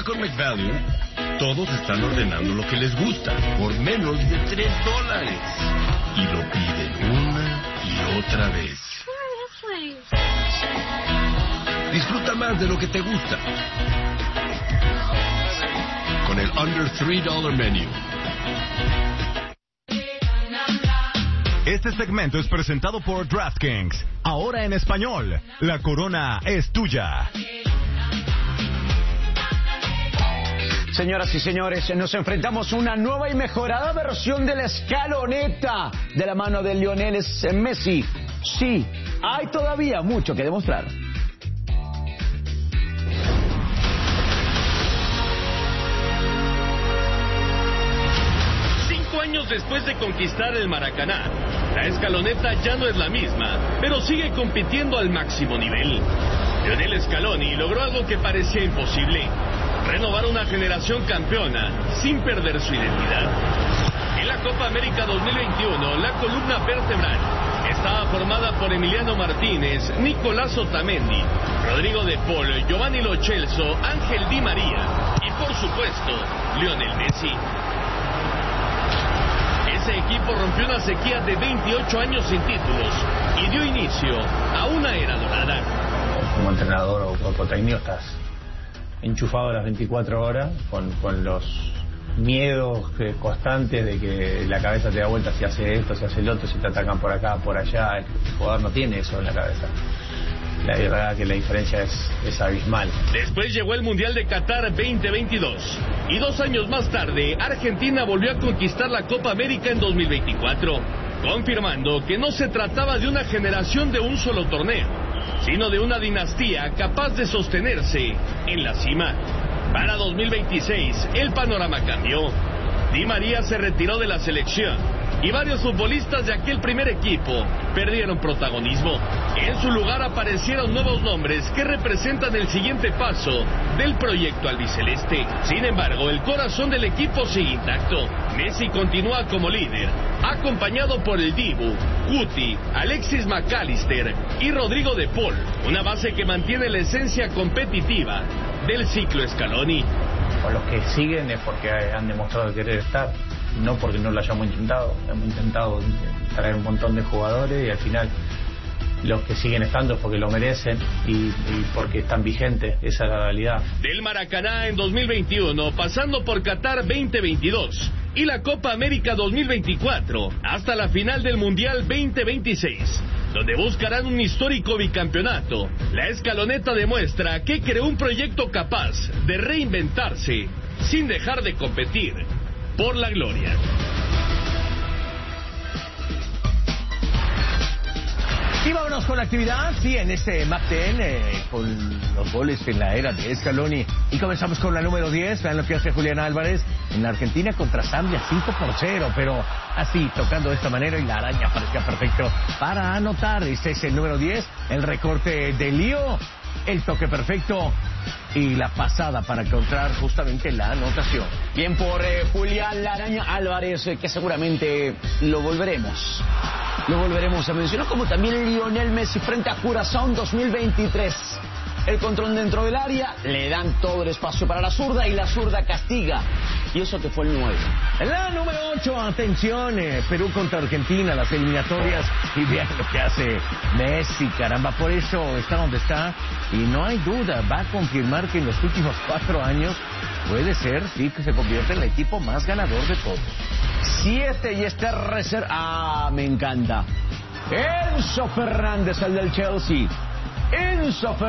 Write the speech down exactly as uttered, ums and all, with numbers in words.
con McValue, todos están ordenando lo que les gusta por menos de tres dólares. Y lo piden una y otra vez. Disfruta más de lo que te gusta con el Under three dollar Menu. Este segmento es presentado por DraftKings. Ahora en español, la corona es tuya. Señoras y señores, nos enfrentamos a una nueva y mejorada versión de la escaloneta de la mano de Lionel Messi. Sí, hay todavía mucho que demostrar. Años después de conquistar el Maracaná, la escaloneta ya no es la misma, pero sigue compitiendo al máximo nivel. Lionel Scaloni logró algo que parecía imposible: renovar una generación campeona sin perder su identidad. En la Copa América dos mil veintiuno, la columna vertebral estaba formada por Emiliano Martínez, Nicolás Otamendi, Rodrigo de Paul, Giovanni Lo Celso, Ángel Di María y, por supuesto, Lionel Messi. Ese equipo rompió una sequía de veintiocho años sin títulos y dio inicio a una era dorada. Como entrenador o cuerpo técnico estás enchufado las veinticuatro horas con, con los miedos eh, constantes de que la cabeza te da vuelta si hace esto, si hace el otro, si te atacan por acá, por allá. El jugador no tiene eso en la cabeza. La verdad que la diferencia es, es abismal. Después llegó el Mundial de Qatar veinte veintidós y dos años más tarde Argentina volvió a conquistar la Copa América en dos mil veinticuatro, confirmando que no se trataba de una generación de un solo torneo, sino de una dinastía capaz de sostenerse en la cima. Para dos mil veintiséis el panorama cambió. Di María se retiró de la selección y varios futbolistas de aquel primer equipo perdieron protagonismo. En su lugar aparecieron nuevos nombres que representan el siguiente paso del proyecto albiceleste. Sin embargo, el corazón del equipo sigue intacto. Messi continúa como líder, acompañado por el Dibu, Guti, Alexis McAllister y Rodrigo de Paul, una base que mantiene la esencia competitiva del ciclo Scaloni. Con los que siguen es porque han demostrado querer estar, no porque no lo hayamos intentado. Hemos intentado traer un montón de jugadores y al final los que siguen estando es porque lo merecen y, y porque están vigentes. Esa es la realidad. Del Maracaná en dos mil veintiuno, pasando por Qatar veinte veintidós y la Copa América dos mil veinticuatro, hasta la final del Mundial veinte veintiséis, donde buscarán un histórico bicampeonato, la escaloneta demuestra que creó un proyecto capaz de reinventarse sin dejar de competir por la gloria. Y vámonos con la actividad, sí, en este Map diez, eh, con los goles en la era de Scaloni. Y comenzamos con la número diez, vean lo que hace Julián Álvarez en la Argentina contra Zambia, cinco por cero, pero así, tocando de esta manera, y la araña parecía perfecto para anotar. Este es el número diez, el recorte de Lío, el toque perfecto y la pasada para encontrar justamente la anotación. Bien por eh, Julián La Araña Álvarez, eh, que seguramente lo volveremos. Lo volveremos a mencionar, como también Lionel Messi frente a Curazao en dos mil veintitrés. El control dentro del área, le dan todo el espacio para la zurda y la zurda castiga. Y eso que fue el nueve. En la número ocho, atención, eh, Perú contra Argentina, las eliminatorias. Y vean lo que hace Messi, caramba, por eso está donde está. Y no hay duda, va a confirmar que en los últimos cuatro años puede ser, sí, que se convierte en el equipo más ganador de todos. Siete y este reserva. Ah, me encanta. Enzo Fernández, el del Chelsea. Enzo Fernández.